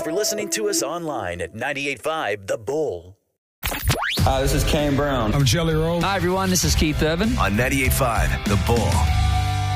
for listening to us online at 98.5 The Bull. Hi, this is Kane Brown. I'm Jelly Roll. Hi, everyone. This is Keith Urban. On 98.5 The Bull.